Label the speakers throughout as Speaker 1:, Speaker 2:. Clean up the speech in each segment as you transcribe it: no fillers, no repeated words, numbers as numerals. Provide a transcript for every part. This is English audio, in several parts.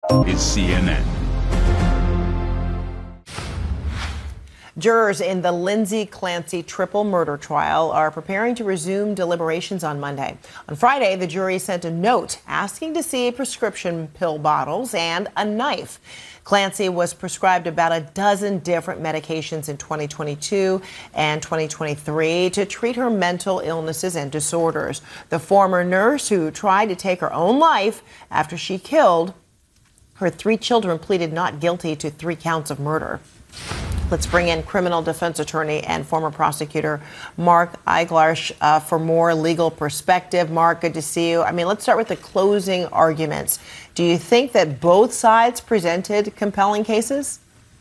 Speaker 1: is CNN.
Speaker 2: Jurors in the Lindsay Clancy triple murder trial are preparing to resume deliberations on Monday. On Friday, the jury sent a note asking to see prescription pill bottles and a knife. Clancy was prescribed about a dozen different medications in 2022 and 2023 to treat her mental illnesses and disorders. The former nurse who tried to take her own life after she killed her 3 children pleaded not guilty to 3 counts of murder. Let's bring in criminal defense attorney and former prosecutor Mark Eiglarsh for more legal perspective. Mark, good to see you. Let's start with the closing arguments. Do you think that both sides presented compelling cases?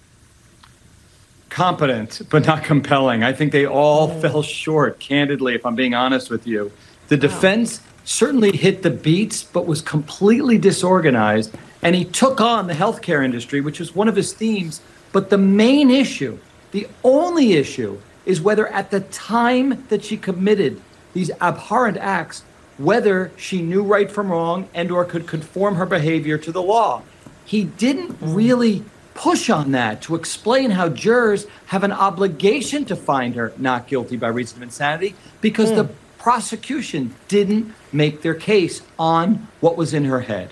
Speaker 3: Competent, but not compelling. I think they all fell short, candidly, if I'm being honest with you. The defense certainly hit the beats, but was completely disorganized. And he took on the healthcare industry, which was one of his themes. But the main issue, the only issue, is whether at the time that she committed these abhorrent acts, whether she knew right from wrong and or could conform her behavior to the law. He didn't really push on that to explain how jurors have an obligation to find her not guilty by reason of insanity because the prosecution didn't make their case on what was in her head.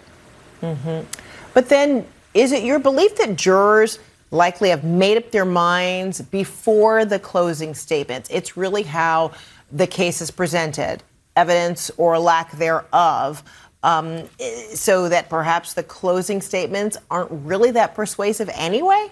Speaker 2: But then, is it your belief that jurors likely have made up their minds before the closing statements? It's really how the case is presented, evidence or lack thereof, so that perhaps the closing statements aren't really that persuasive anyway?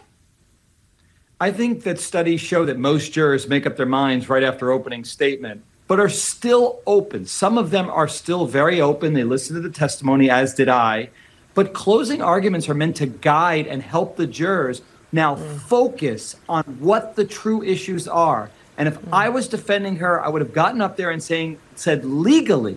Speaker 3: I think that studies show that most jurors make up their minds right after opening statement, but are still open. Some of them are still very open. They listen to the testimony, as did I. But closing arguments are meant to guide and help the jurors now focus on what the true issues are. And if I was defending her, I would have gotten up there and said legally,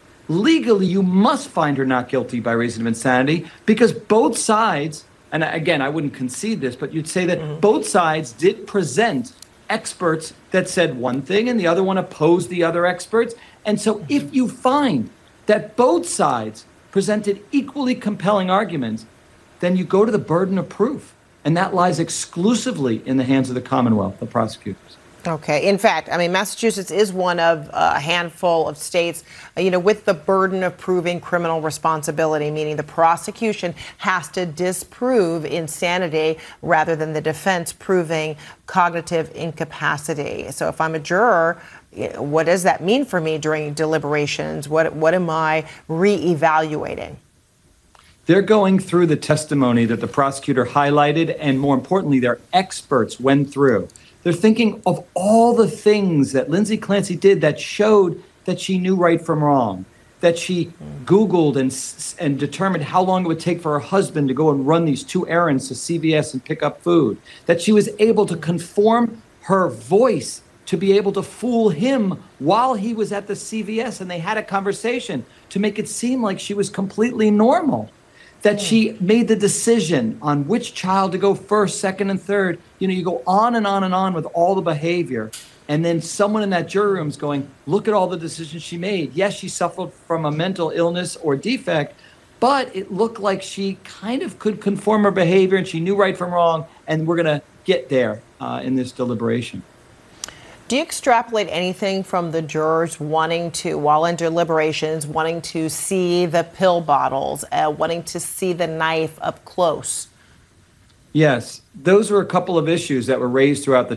Speaker 3: you must find her not guilty by reason of insanity, because both sides, and again, I wouldn't concede this, but you'd say that both sides did present experts that said one thing and the other one opposed the other experts. And so if you find that both sides presented equally compelling arguments, then you go to the burden of proof. And that lies exclusively in the hands of the Commonwealth, the prosecutors.
Speaker 2: Okay. In fact, Massachusetts is one of a handful of states, with the burden of proving criminal responsibility, meaning the prosecution has to disprove insanity rather than the defense proving cognitive incapacity. So if I'm a juror, what does that mean for me during deliberations? What am I reevaluating?
Speaker 3: They're going through the testimony that the prosecutor highlighted, and more importantly, their experts went through. They're thinking of all the things that Lindsay Clancy did that showed that she knew right from wrong, that she Googled and determined how long it would take for her husband to go and run these 2 errands to CVS and pick up food, that she was able to conform her voice to be able to fool him while he was at the CVS and they had a conversation to make it seem like she was completely normal. That she made the decision on which child to go first, second, and third. You go on and on and on with all the behavior. And then someone in that jury room is going, look at all the decisions she made. Yes, she suffered from a mental illness or defect, but it looked like she kind of could conform her behavior and she knew right from wrong. And we're going to get there in this deliberation.
Speaker 2: Do you extrapolate anything from the jurors wanting to, while in deliberations, wanting to see the pill bottles, wanting to see the knife up close?
Speaker 3: Yes, those were a couple of issues that were raised throughout the